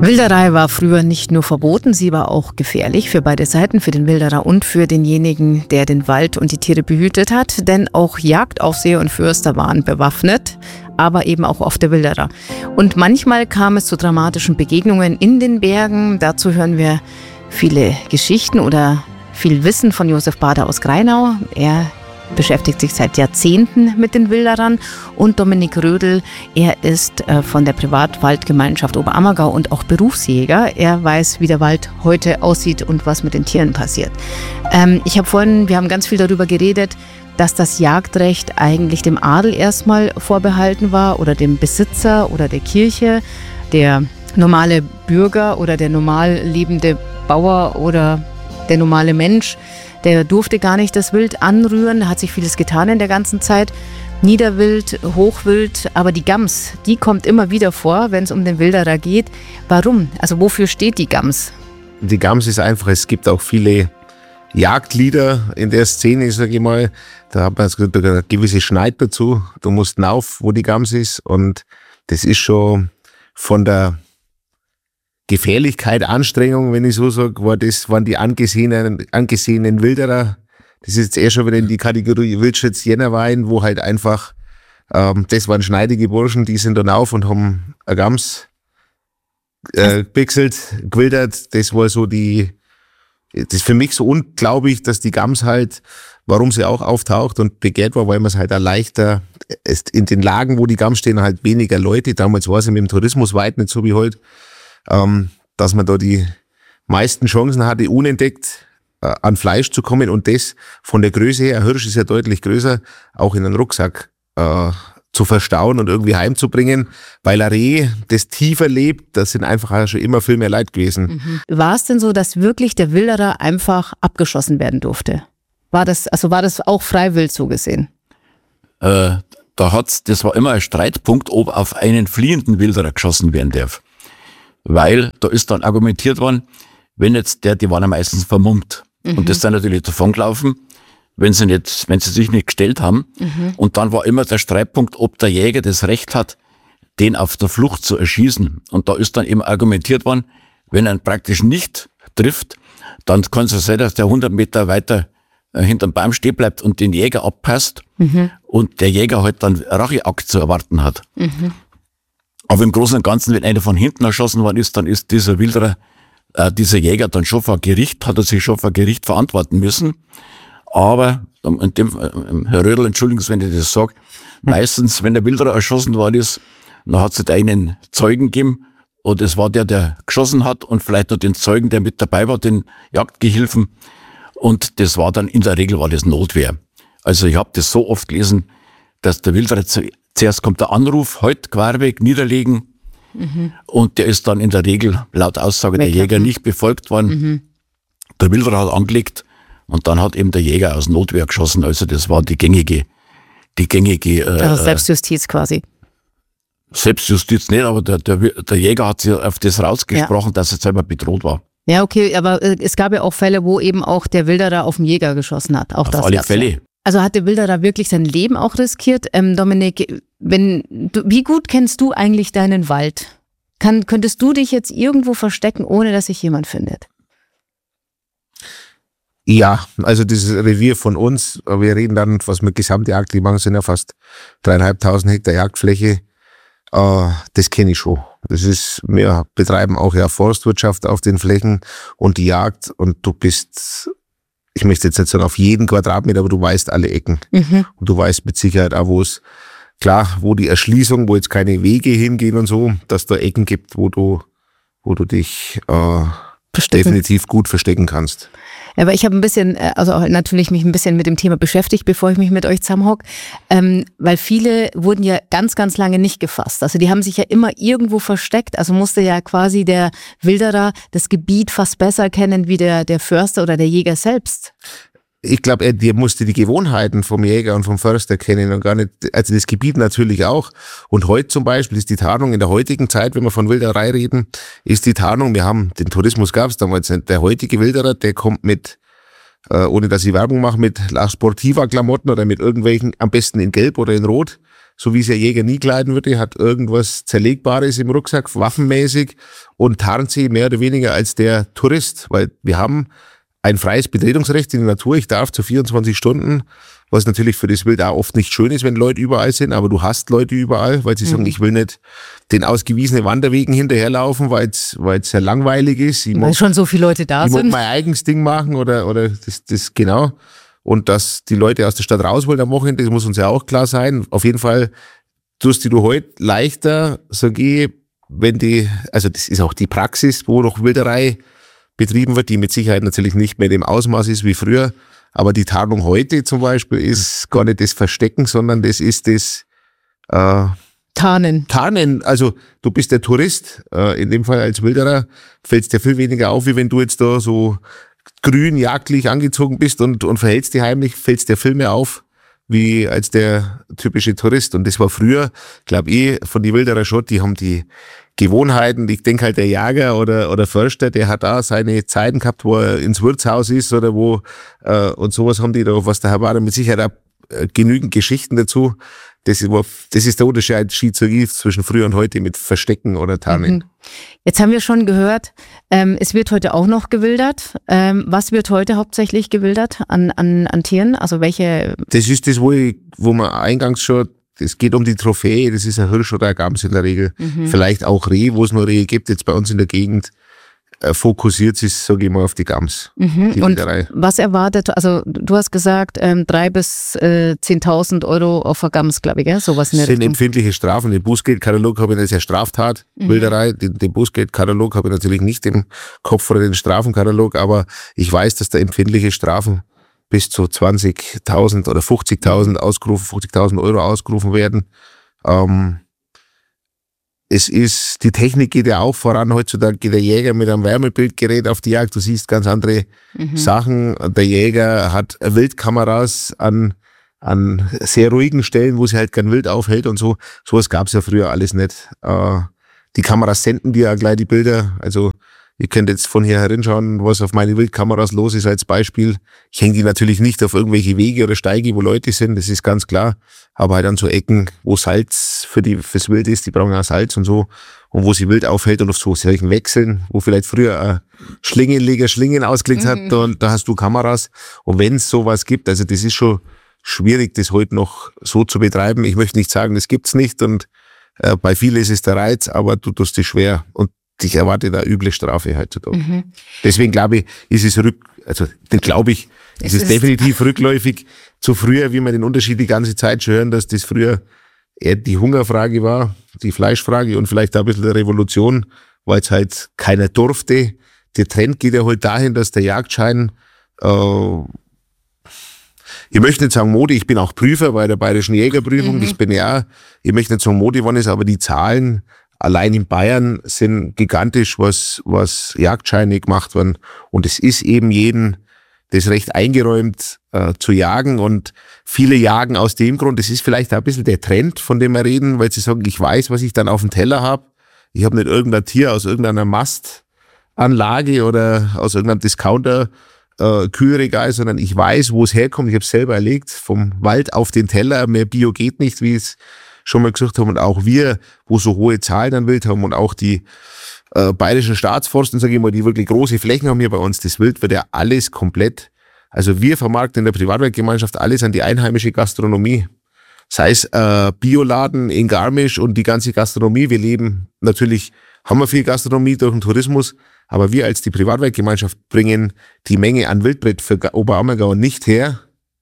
Wilderei war früher nicht nur verboten, sie war auch gefährlich für beide Seiten, für den Wilderer und für denjenigen, der den Wald und die Tiere behütet hat. Denn auch Jagdaufseher und Förster waren bewaffnet, aber eben auch oft der Wilderer. Und manchmal kam es zu dramatischen Begegnungen in den Bergen. Dazu hören wir viele Geschichten oder viel Wissen von Josef Bader aus Greinau. Er beschäftigt sich seit Jahrzehnten mit den Wilderern, und Dominik Rödel, er ist von der Privatwaldgemeinschaft Oberammergau und auch Berufsjäger. Er weiß, wie der Wald heute aussieht und was mit den Tieren passiert. Wir haben ganz viel darüber geredet, dass das Jagdrecht eigentlich dem Adel erstmal vorbehalten war oder dem Besitzer oder der Kirche. Der normale Bürger oder der normal lebende Bauer oder der normale Mensch, der durfte gar nicht das Wild anrühren. Da hat sich vieles getan in der ganzen Zeit. Niederwild, Hochwild, aber die Gams, die kommt immer wieder vor, wenn es um den Wilderer geht. Warum? Also wofür steht die Gams? Die Gams ist einfach, es gibt auch viele Jagdlieder in der Szene, sage ich mal. Da hat man eine gewisse Schneid dazu. Du musst hinauf, wo die Gams ist. Und das ist schon von der Gefährlichkeit, Anstrengung, wenn ich so sage, waren die angesehenen Wilderer. Das ist jetzt schon wieder in die Kategorie Wildschütz-Jännerwein, wo halt einfach, das waren schneidige Burschen, die sind dann auf und haben eine Gams gepixelt, gewildert. Das war so das ist für mich so unglaublich, dass die Gams halt, warum sie auch auftaucht und begehrt war, weil man es halt auch leichter, in den Lagen, wo die Gams stehen, halt weniger Leute. Damals war es mit dem Tourismus weit nicht so wie heute. Dass man da die meisten Chancen hatte, unentdeckt an Fleisch zu kommen, und das von der Größe her, ein Hirsch ist ja deutlich größer, auch in einen Rucksack zu verstauen und irgendwie heimzubringen, weil ein Reh, das tiefer lebt, das sind einfach auch schon immer viel mehr Leid gewesen. War es denn so, dass wirklich der Wilderer einfach abgeschossen werden durfte? War das auch freiwillig so gesehen? Das war immer ein Streitpunkt, ob auf einen fliehenden Wilderer geschossen werden darf. Weil da ist dann argumentiert worden, wenn jetzt die waren ja meistens vermummt. Und das sind natürlich davon gelaufen, wenn sie sich nicht gestellt haben. Und dann war immer der Streitpunkt, ob der Jäger das Recht hat, den auf der Flucht zu erschießen. Und da ist dann eben argumentiert worden, wenn er ihn praktisch nicht trifft, dann kann es ja sein, dass der 100 Meter weiter hinterm Baum stehen bleibt und den Jäger abpasst und der Jäger halt dann Racheakt zu erwarten hat. Aber im Großen und Ganzen, wenn einer von hinten erschossen worden ist, dann ist dieser Wilderer, dieser Jäger dann schon vor Gericht, hat er sich schon vor Gericht verantworten müssen. Aber, Herr Rödel, entschuldigen Sie, wenn ich das sage, meistens, wenn der Wilderer erschossen worden ist, dann hat es einen Zeugen gegeben, und es war der geschossen hat, und vielleicht noch den Zeugen, der mit dabei war, den Jagdgehilfen. Und das war dann, in der Regel war das Notwehr. Also ich habe das so oft gelesen, dass der Wilderer zuerst kommt der Anruf, heute Querweg niederlegen, und der ist dann in der Regel laut Aussage der Jäger nicht befolgt worden. Der Wilderer hat angelegt und dann hat eben der Jäger aus Notwehr geschossen. Also das war die gängige also Selbstjustiz quasi. Selbstjustiz nicht, aber der Jäger hat sich auf das rausgesprochen, dass er selber bedroht war. Ja, okay, aber es gab ja auch Fälle, wo eben auch der Wilderer auf den Jäger geschossen hat. Auch auf alle Fälle. Also hat der Wilderer wirklich sein Leben auch riskiert? Dominik, wie gut kennst du eigentlich deinen Wald? Könntest du dich jetzt irgendwo verstecken, ohne dass sich jemand findet? Ja, also das Revier von uns, wir reden dann, was mit Gesamtjagd, die machen, sind ja fast 3.500 Hektar Jagdfläche. Das kenne ich schon. Wir betreiben auch ja Forstwirtschaft auf den Flächen und die Jagd, und du bist, ich möchte jetzt nicht sagen auf jeden Quadratmeter, aber du weißt alle Ecken. Und du weißt mit Sicherheit auch, wo die Erschließung, wo jetzt keine Wege hingehen und so, dass da Ecken gibt, wo du dich definitiv gut verstecken kannst. Aber ich habe natürlich mich ein bisschen mit dem Thema beschäftigt, bevor ich mich mit euch zusammenhocke, weil viele wurden ja ganz, ganz lange nicht gefasst. Also die haben sich ja immer irgendwo versteckt, also musste ja quasi der Wilderer das Gebiet fast besser kennen wie der Förster oder der Jäger selbst. Ich glaube, der musste die Gewohnheiten vom Jäger und vom Förster kennen und gar nicht, also das Gebiet natürlich auch. Und heute zum Beispiel ist die Tarnung in der heutigen Zeit, wenn wir von Wilderei reden, ist die Tarnung, den Tourismus gab es damals nicht. Der heutige Wilderer, der kommt mit, ohne dass ich Werbung mache, mit La Sportiva Klamotten oder mit irgendwelchen, am besten in Gelb oder in Rot, so wie es ein Jäger nie kleiden würde, hat irgendwas Zerlegbares im Rucksack, waffenmäßig, und tarnt sich mehr oder weniger als der Tourist, weil wir haben ein freies Betretungsrecht in der Natur. Ich darf zu 24 Stunden, was natürlich für das Wild auch oft nicht schön ist, wenn Leute überall sind, aber du hast Leute überall, weil sie sagen, ich will nicht den ausgewiesenen Wanderwegen hinterherlaufen, weil es sehr langweilig ist. Weil schon so viele Leute da sind. Ich muss mein eigenes Ding machen oder das genau. Und dass die Leute aus der Stadt raus wollen am Wochenende, das muss uns ja auch klar sein. Auf jeden Fall tust du heute leichter, sage ich, also das ist auch die Praxis, wo noch Wilderei betrieben wird, die mit Sicherheit natürlich nicht mehr in dem Ausmaß ist wie früher. Aber die Tarnung heute zum Beispiel ist gar nicht das Verstecken, sondern das ist das Tarnen. Tarnen. Also du bist der Tourist, in dem Fall als Wilderer fällt es dir viel weniger auf, wie wenn du jetzt da so grün jagdlich angezogen bist und verhältst dich heimlich, fällt es dir viel mehr auf, wie als der typische Tourist. Und das war früher, glaube ich, von die Wilderer schon, die haben die Gewohnheiten. Ich denke halt, der Jäger oder Förster, der hat da seine Zeiten gehabt, wo er ins Wirtshaus ist oder wo, und sowas haben die da, was der Herr Bader mit Sicherheit auch genügend Geschichten dazu. Das ist der Unterschied zwischen früher und heute mit Verstecken oder Tarnen. Jetzt haben wir schon gehört, es wird heute auch noch gewildert. Was wird heute hauptsächlich gewildert an Tieren? Also welche? Das ist das, wo man eingangs schon, es geht um die Trophäe, das ist ein Hirsch oder ein Gams in der Regel. Vielleicht auch Reh, wo es nur Rehe gibt, jetzt bei uns in der Gegend. Fokussiert sich, sage ich mal, auf die Gams. Die Und Wilderei. was erwartet, also du hast gesagt, 3.000 bis 10.000 Euro auf eine Gams, glaube ich, gell? Sowas in der Das sind Richtung. empfindliche Strafen. Den Bußgeldkatalog habe ich nicht, das ist ja Straftat, Wilderei. Den Bußgeldkatalog habe ich natürlich nicht im Kopf oder den Strafenkatalog, aber ich weiß, dass da empfindliche Strafen bis zu 20.000 oder 50.000 ausgerufen, 50.000 Euro ausgerufen werden. Die Technik geht ja auch voran. Heutzutage geht der Jäger mit einem Wärmebildgerät auf die Jagd. Du siehst ganz andere Sachen. Der Jäger hat Wildkameras an sehr ruhigen Stellen, wo sie halt kein Wild aufhält und so. Sowas gab es ja früher alles nicht. Die Kameras senden dir ja gleich die Bilder. Also ihr könnt jetzt von hier herinschauen, was auf meine Wildkameras los ist als Beispiel. Ich hänge die natürlich nicht auf irgendwelche Wege oder Steige, wo Leute sind, das ist ganz klar. Aber halt an so Ecken, wo Salz fürs Wild ist, die brauchen auch Salz und so. Und wo sie Wild aufhält und auf so solchen Wechseln, wo vielleicht früher ein Schlingenleger Schlingen ausgelegt hat, da hast du Kameras. Und wenn es sowas gibt, also das ist schon schwierig, das heute noch so zu betreiben. Ich möchte nicht sagen, das gibt's nicht und bei vielen ist es der Reiz, aber du tust es schwer und ich erwarte da üble Strafe heutzutage. Deswegen glaube ich, ist es definitiv rückläufig zu früher, wie wir den Unterschied die ganze Zeit schon hören, dass das früher eher die Hungerfrage war, die Fleischfrage und vielleicht auch ein bisschen der Revolution, weil es halt keiner durfte. Der Trend geht ja heute dahin, dass der Jagdschein, ich möchte nicht sagen Mode, ich bin auch Prüfer bei der Bayerischen Jägerprüfung, das bin ja, ich möchte nicht sagen Mode geworden ist, aber die Zahlen allein in Bayern sind gigantisch, was Jagdscheine gemacht werden. Und es ist eben jedem das Recht eingeräumt, zu jagen. Und viele jagen aus dem Grund, das ist vielleicht auch ein bisschen der Trend, von dem wir reden, weil sie sagen, ich weiß, was ich dann auf dem Teller habe. Ich habe nicht irgendein Tier aus irgendeiner Mastanlage oder aus irgendeinem Discounter Kühlregal, sondern ich weiß, wo es herkommt. Ich habe es selber erlegt, vom Wald auf den Teller. Mehr Bio geht nicht, wie es schon mal gesagt haben, und auch wir, wo so hohe Zahlen an Wild haben und auch die bayerischen Staatsforsten, sage ich mal, die wirklich große Flächen haben hier bei uns, das Wild wird ja alles komplett, also wir vermarkten in der Privatwaldgemeinschaft alles an die einheimische Gastronomie, sei es Bioladen in Garmisch und die ganze Gastronomie, wir leben, natürlich haben wir viel Gastronomie durch den Tourismus, aber wir als die Privatwaldgemeinschaft bringen die Menge an Wildbret für Oberammergau nicht her,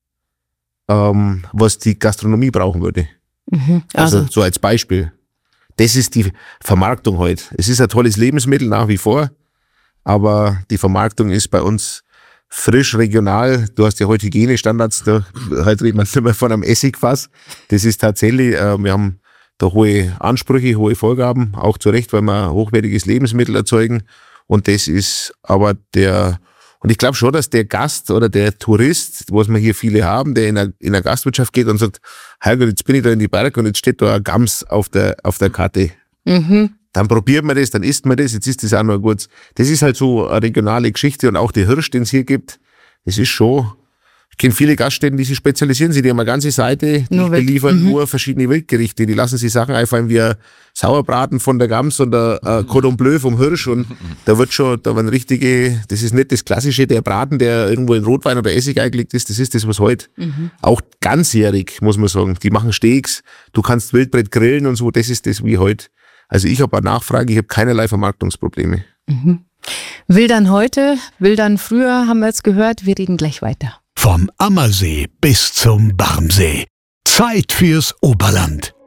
was die Gastronomie brauchen würde. Also so als Beispiel. Das ist die Vermarktung heute. Es ist ein tolles Lebensmittel nach wie vor, aber die Vermarktung ist bei uns frisch, regional. Du hast ja heute Hygienestandards, heute redet man nicht mehr von einem Essigfass. Das ist tatsächlich, wir haben da hohe Ansprüche, hohe Vorgaben, auch zu Recht, weil wir hochwertiges Lebensmittel erzeugen. Und das ist aber und ich glaube schon, dass der Gast oder der Tourist, was wir hier viele haben, der in eine Gastwirtschaft geht und sagt, Herrgott, jetzt bin ich da in die Berge und jetzt steht da ein Gams auf der Karte. Dann probiert man das, dann isst man das, jetzt ist das auch noch gut. Das ist halt so eine regionale Geschichte und auch der Hirsch, den es hier gibt, das ist schon Ich kenne viele Gaststätten, die sich spezialisieren. Die haben eine ganze Seite, die beliefern nur verschiedene Wildgerichte. Die lassen sich Sachen einfallen wie Sauerbraten von der Gams oder Cordon Bleu vom Hirsch. Und da werden richtige, das ist nicht das Klassische, der Braten, der irgendwo in Rotwein oder Essig eingelegt ist. Das ist das, was heute auch ganzjährig, muss man sagen. Die machen Steaks, du kannst Wildbret grillen und so. Das ist das wie heute. Also ich habe eine Nachfrage, ich habe keinerlei Vermarktungsprobleme. Wildern heute, Wildern früher, haben wir jetzt gehört. Wir reden gleich weiter. Vom Ammersee bis zum Barmsee. Zeit fürs Oberland.